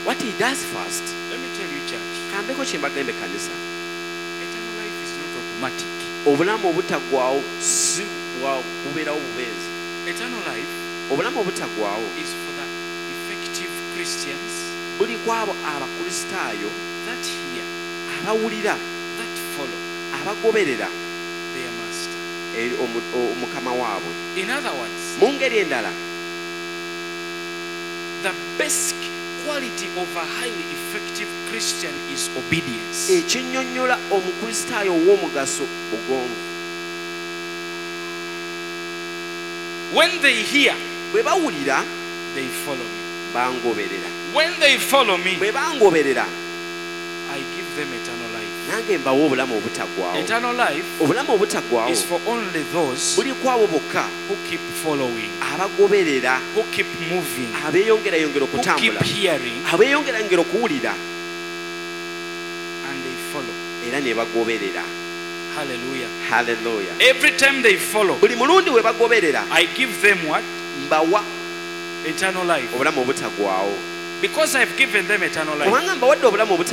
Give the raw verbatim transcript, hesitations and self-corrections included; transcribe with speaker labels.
Speaker 1: what he does first,
Speaker 2: Let me tell you, church.
Speaker 1: kambeko kye mbagambe kanisa,
Speaker 2: Eternal life is not automatic.
Speaker 1: obulamu obutaggwaawo si bwa bubeerawo bubeezi.
Speaker 2: Eternal life
Speaker 1: Obulamu obutaggwaawo
Speaker 2: is for the effective Christians
Speaker 1: buli kwabo abakristaayo
Speaker 2: that hear,
Speaker 1: abawulira,
Speaker 2: that follow
Speaker 1: abagoberera
Speaker 2: their master.
Speaker 1: eri omu- o- mukama waabwe.
Speaker 2: In other words,
Speaker 1: Mu ngeri endala,
Speaker 2: the basic quality of a highly effective Christian is obedience.
Speaker 1: ekinnyonnyola omukristaayo ow'omugaso bugonvu.
Speaker 2: When they hear,
Speaker 1: Bwe bawulira
Speaker 2: they follow me.
Speaker 1: bangoberera.
Speaker 2: When they follow me,
Speaker 1: Bwe bangoberera
Speaker 2: I give them eternal life.
Speaker 1: nange mbawa obulamu obutaggwaawo.
Speaker 2: Eternal life
Speaker 1: Obulamu obutaggwaawo
Speaker 2: is for only those
Speaker 1: buli kwabo bokka
Speaker 2: who keep following,
Speaker 1: abagoberera,
Speaker 2: who keep moving,
Speaker 1: abeeyongerayongera
Speaker 2: who keep
Speaker 1: okutambula,
Speaker 2: hearing,
Speaker 1: abeeyongerayongera okuwulira
Speaker 2: and they follow.
Speaker 1: era ne bagoberera.
Speaker 2: Hallelujah.
Speaker 1: Haleluya.
Speaker 2: Every time they follow,
Speaker 1: Buli mulundi we bagoberera
Speaker 2: I give them what?
Speaker 1: mbawa
Speaker 2: Eternal life.
Speaker 1: obulamu obutaggwaawo.
Speaker 2: Because I've given them eternal life.
Speaker 1: Kubanga mbawadde obulamu obutaggwaawo